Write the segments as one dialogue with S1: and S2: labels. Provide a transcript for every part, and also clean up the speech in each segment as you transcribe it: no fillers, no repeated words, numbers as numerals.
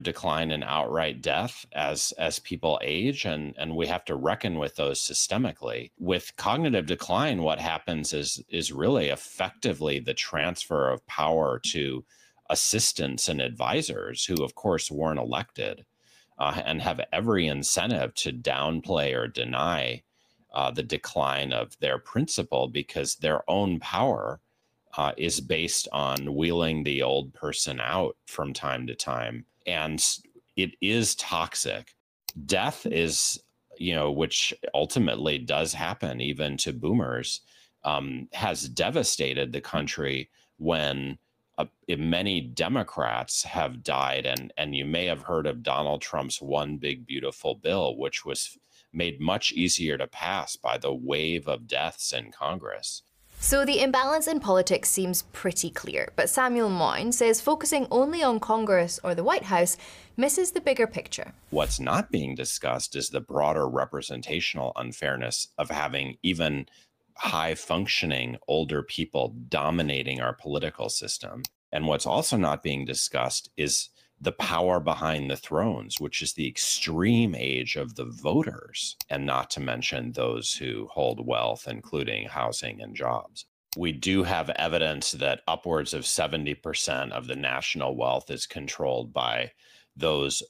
S1: decline and outright death as people age, and we have to reckon with those systemically. With cognitive decline, what happens is really effectively the transfer of power to assistants and advisors who, of course, weren't elected and have every incentive to downplay or deny the decline of their principle, because their own power is based on wheeling the old person out from time to time. And it is toxic. Death is, which ultimately does happen even to boomers, has devastated the country when many Democrats have died. And you may have heard of Donald Trump's One Big Beautiful Bill, which was made much easier to pass by the wave of deaths in Congress.
S2: So the imbalance in politics seems pretty clear, but Samuel Moyn says focusing only on Congress or the White House misses the bigger picture.
S1: What's not being discussed is the broader representational unfairness of having even high-functioning older people dominating our political system. And what's also not being discussed is the power behind the thrones, which is the extreme age of the voters, and not to mention those who hold wealth, including housing and jobs. We do have evidence that upwards of 70% of the national wealth is controlled by those,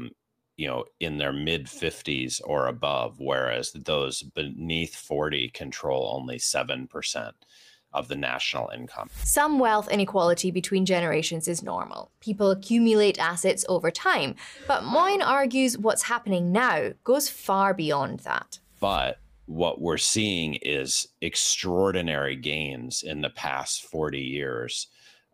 S1: in their mid-50s or above, whereas those beneath 40 control only 7% of the national income.
S2: Some wealth inequality between generations is normal. People accumulate assets over time. But Moyn argues what's happening now goes far beyond that.
S1: But what we're seeing is extraordinary gains in the past 40 years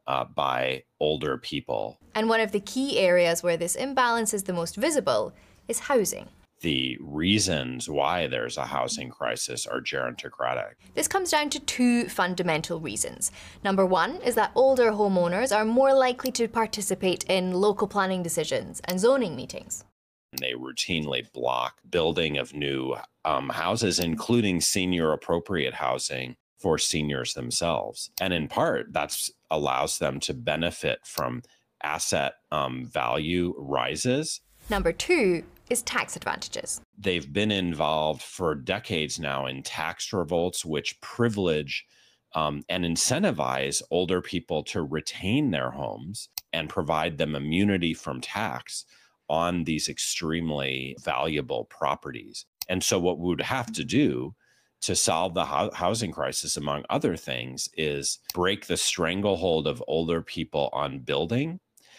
S1: by older people.
S2: And one of the key areas where this imbalance is the most visible is housing.
S1: The reasons why there's a housing crisis are gerontocratic.
S2: This comes down to two fundamental reasons. Number one is that older homeowners are more likely to participate in local planning decisions and zoning meetings.
S1: They routinely block building of new houses, including senior appropriate housing for seniors themselves. And in part, that allows them to benefit from asset value rises.
S2: Number two is tax advantages.
S1: They've been involved for decades now in tax revolts, which privilege and incentivize older people to retain their homes and provide them immunity from tax on these extremely valuable properties. And so what we would have to do to solve the housing crisis, among other things, is break the stranglehold of older people on building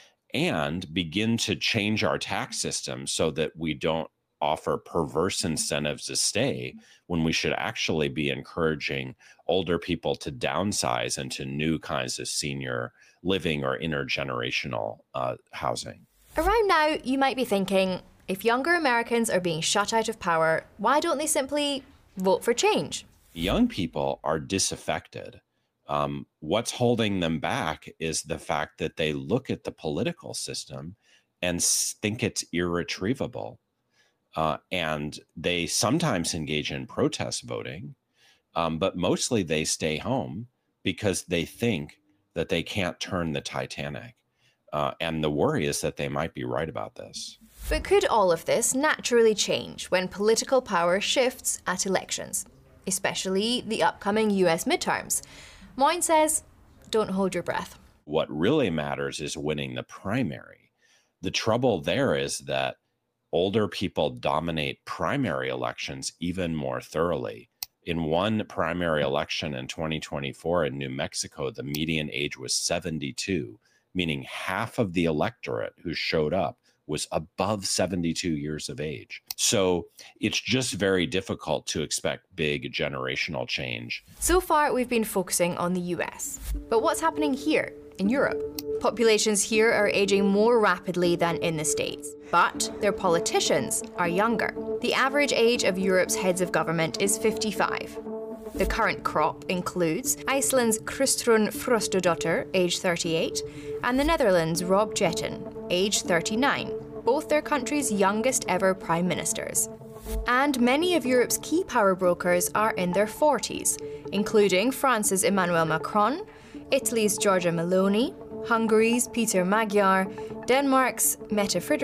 S1: and begin to change our tax system so that we don't offer perverse incentives to stay when we should actually be encouraging older people to downsize into new kinds of senior living or intergenerational housing.
S2: Around now, you might be thinking, if younger Americans are being shut out of power, why don't they simply vote for change?
S1: Young people are disaffected. What's holding them back is the fact that they look at the political system and think it's irretrievable. And they sometimes engage in protest voting, but mostly they stay home because they think that they can't turn the Titanic. And the worry is that they might be right about this.
S2: But could all of this naturally change when political power shifts at elections, especially the upcoming US midterms? Moyn says, don't hold your breath.
S1: What really matters is winning the primary. The trouble there is that older people dominate primary elections even more thoroughly. In one primary election in 2024 in New Mexico, the median age was 72, meaning half of the electorate who showed up was above 72 years of age. So it's just very difficult to expect big generational change.
S2: So far, we've been focusing on the US. But what's happening here in Europe? Populations here are aging more rapidly than in the States, but their politicians are younger. The average age of Europe's heads of government is 55. The current crop includes Iceland's Kristrún Frostadóttir, age 38, and the Netherlands' Rob Jetten, age 39, both their country's youngest ever prime ministers. And many of Europe's key power brokers are in their 40s, including France's Emmanuel Macron, Italy's Giorgia Meloni, Hungary's Peter Magyar, Denmark's Mette Frederiksen,